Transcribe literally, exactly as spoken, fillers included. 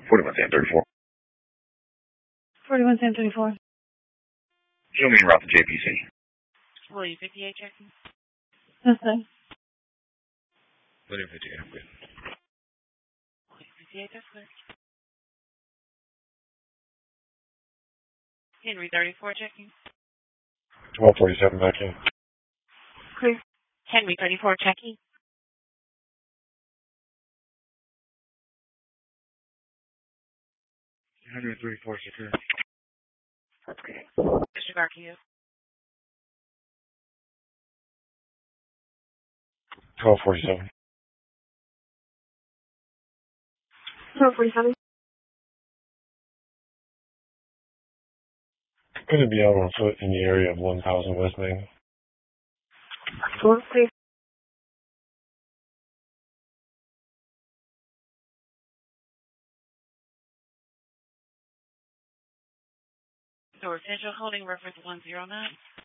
forty-one Sam thirty-four. forty-one Sam thirty-four. Show me en route to J P C. William fifty-eight checking. That's fine. William fifty-eight, I'm good. William fifty-eight, that's good. Henry thirty-four checking. twelve forty-seven back in. Clear. Henry thirty-four checking. Henry thirty-four secure. That's good. Mister Garcia. twelve forty-seven. twelve forty-seven. Going to be out on foot in the area of one thousand West Main. Four, clear. Door Central holding reference one zero nine.